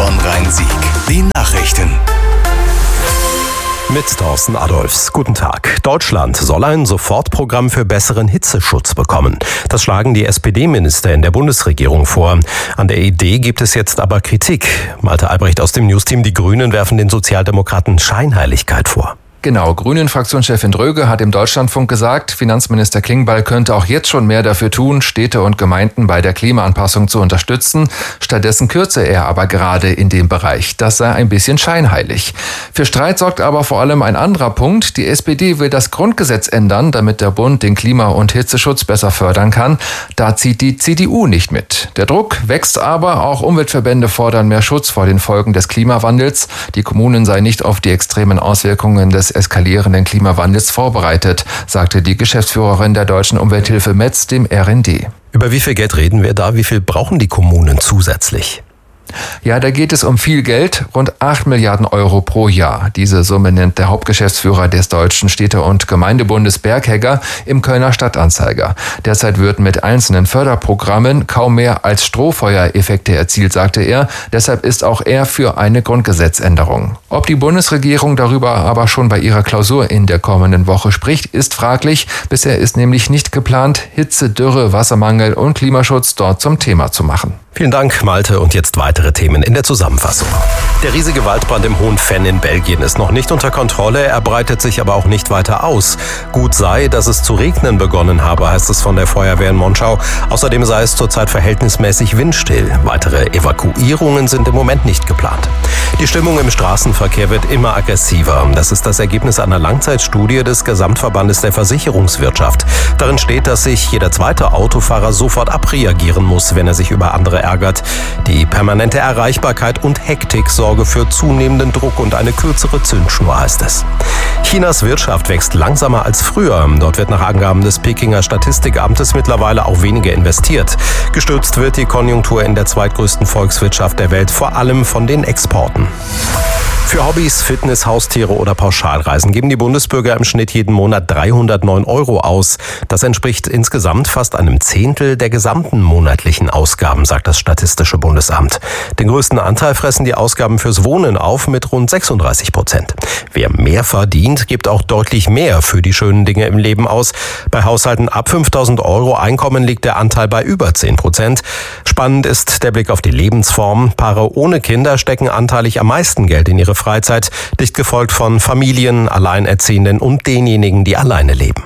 Bonn-Rhein-Sieg. Die Nachrichten. Mit Thorsten Adolfs. Guten Tag. Deutschland soll ein Sofortprogramm für besseren Hitzeschutz bekommen. Das schlagen die SPD-Minister in der Bundesregierung vor. An der Idee gibt es jetzt aber Kritik. Malte Albrecht aus dem Newsteam. Die Grünen werfen den Sozialdemokraten Scheinheiligkeit vor. Genau, Grünen-Fraktionschefin Dröge hat im Deutschlandfunk gesagt, Finanzminister Klingbeil könnte auch jetzt schon mehr dafür tun, Städte und Gemeinden bei der Klimaanpassung zu unterstützen. Stattdessen kürze er aber gerade in dem Bereich. Das sei ein bisschen scheinheilig. Für Streit sorgt aber vor allem ein anderer Punkt. Die SPD will das Grundgesetz ändern, damit der Bund den Klima- und Hitzeschutz besser fördern kann. Da zieht die CDU nicht mit. Der Druck wächst aber, auch Umweltverbände fordern mehr Schutz vor den Folgen des Klimawandels. Die Kommunen seien nicht auf die extremen Auswirkungen des eskalierenden Klimawandels vorbereitet, sagte die Geschäftsführerin der Deutschen Umwelthilfe Metz dem RND. Über wie viel Geld reden wir da? Wie viel brauchen die Kommunen zusätzlich? Ja, da geht es um viel Geld, rund 8 Milliarden Euro pro Jahr. Diese Summe nennt der Hauptgeschäftsführer des Deutschen Städte- und Gemeindebundes Berghegger im Kölner Stadtanzeiger. Derzeit wird mit einzelnen Förderprogrammen kaum mehr als Strohfeuereffekte erzielt, sagte er. Deshalb ist auch er für eine Grundgesetzänderung. Ob die Bundesregierung darüber aber schon bei ihrer Klausur in der kommenden Woche spricht, ist fraglich. Bisher ist nämlich nicht geplant, Hitze, Dürre, Wassermangel und Klimaschutz dort zum Thema zu machen. Vielen Dank, Malte. Und jetzt weitere Themen in der Zusammenfassung. Der riesige Waldbrand im Hohen Venn in Belgien ist noch nicht unter Kontrolle, er breitet sich aber auch nicht weiter aus. Gut sei, dass es zu regnen begonnen habe, heißt es von der Feuerwehr in Monschau. Außerdem sei es zurzeit verhältnismäßig windstill. Weitere Evakuierungen sind im Moment nicht geplant. Die Stimmung im Straßenverkehr wird immer aggressiver. Das ist das Ergebnis einer Langzeitstudie des Gesamtverbandes der Versicherungswirtschaft. Darin steht, dass sich jeder zweite Autofahrer sofort abreagieren muss, wenn er sich über andere ärgert. Die permanente Erreichbarkeit und Hektik sorge für zunehmenden Druck und eine kürzere Zündschnur, heißt es. Chinas Wirtschaft wächst langsamer als früher. Dort wird nach Angaben des Pekinger Statistikamtes mittlerweile auch weniger investiert. Gestützt wird die Konjunktur in der zweitgrößten Volkswirtschaft der Welt, vor allem von den Exporten. Für Hobbys, Fitness, Haustiere oder Pauschalreisen geben die Bundesbürger im Schnitt jeden Monat 309 € aus. Das entspricht insgesamt fast einem Zehntel der gesamten monatlichen Ausgaben, sagt das Statistische Bundesamt. Den größten Anteil fressen die Ausgaben fürs Wohnen auf mit rund 36%. Wer mehr verdient, gibt auch deutlich mehr für die schönen Dinge im Leben aus. Bei Haushalten ab 5.000 € Einkommen liegt der Anteil bei über 10%. Spannend ist der Blick auf die Lebensform. Paare ohne Kinder stecken anteilig am meisten Geld in ihre Freizeit, dicht gefolgt von Familien, Alleinerziehenden und denjenigen, die alleine leben.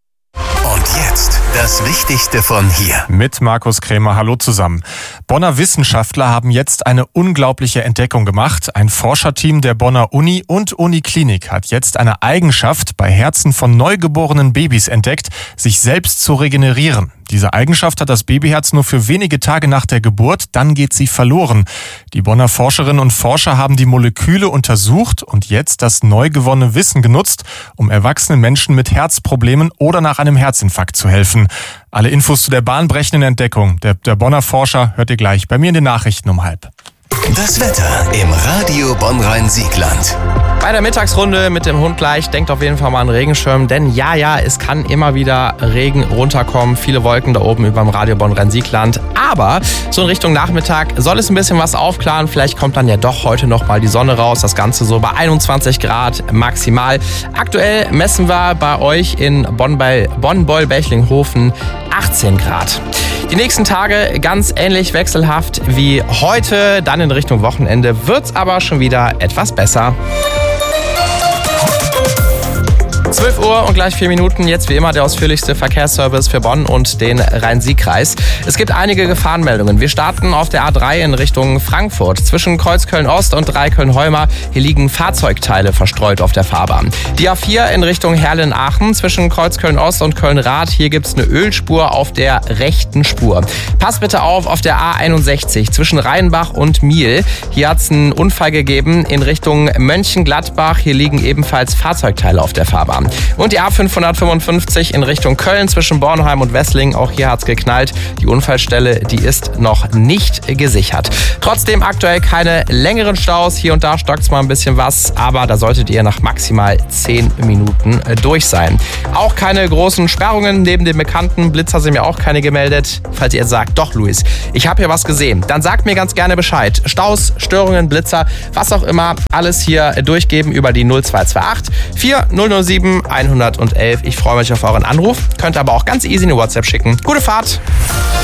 Und jetzt das Wichtigste von hier. Mit Markus Krämer, hallo zusammen. Bonner Wissenschaftler haben jetzt eine unglaubliche Entdeckung gemacht. Ein Forscherteam der Bonner Uni und Uniklinik hat jetzt eine Eigenschaft bei Herzen von neugeborenen Babys entdeckt, sich selbst zu regenerieren. Diese Eigenschaft hat das Babyherz nur für wenige Tage nach der Geburt, dann geht sie verloren. Die Bonner Forscherinnen und Forscher haben die Moleküle untersucht und jetzt das neu gewonnene Wissen genutzt, um erwachsenen Menschen mit Herzproblemen oder nach einem Herzinfarkt zu helfen. Alle Infos zu der bahnbrechenden Entdeckung der Bonner Forscher hört ihr gleich bei mir in den Nachrichten um 12:30. Das Wetter im Radio Bonn-Rhein-Siegland. Bei der Mittagsrunde mit dem Hund gleich, denkt auf jeden Fall mal an Regenschirm, denn ja, es kann immer wieder Regen runterkommen. Viele Wolken da oben über dem Radio Bonn-Rhein-Siegland. Aber so in Richtung Nachmittag soll es ein bisschen was aufklaren. Vielleicht kommt dann ja doch heute noch mal die Sonne raus. Das Ganze so bei 21 Grad maximal. Aktuell messen wir bei euch in Bonn-Beul-Bechlinghofen 18 Grad. Die nächsten Tage ganz ähnlich wechselhaft wie heute. Dann in Richtung Wochenende wird's aber schon wieder etwas besser. 12 Uhr und gleich 4 Minuten. Jetzt wie immer der ausführlichste Verkehrsservice für Bonn und den Rhein-Sieg-Kreis. Es gibt einige Gefahrenmeldungen. Wir starten auf der A3 in Richtung Frankfurt. Zwischen Kreuzköln-Ost und Dreiköln-Heuma. Hier liegen Fahrzeugteile verstreut auf der Fahrbahn. Die A4 in Richtung Herrlen-Aachen. Zwischen Kreuzköln-Ost und Köln-Rath. Hier gibt es eine Ölspur auf der rechten Spur. Passt bitte auf der A61 zwischen Rheinbach und Miel. Hier hat es einen Unfall gegeben in Richtung Mönchengladbach. Hier liegen ebenfalls Fahrzeugteile auf der Fahrbahn. Und die A555 in Richtung Köln zwischen Bornheim und Wesslingen. Auch hier hat's geknallt. Die Unfallstelle, die ist noch nicht gesichert. Trotzdem aktuell keine längeren Staus. Hier und da stockt's mal ein bisschen was, aber da solltet ihr nach maximal 10 Minuten durch sein. Auch keine großen Sperrungen neben dem bekannten Blitzer sind mir auch keine gemeldet. Falls ihr jetzt sagt, doch Luis, ich habe hier was gesehen, dann sagt mir ganz gerne Bescheid. Staus, Störungen, Blitzer, was auch immer, alles hier durchgeben über die 0228 4007 111. Ich freue mich auf euren Anruf. Könnt aber auch ganz easy eine WhatsApp schicken. Gute Fahrt!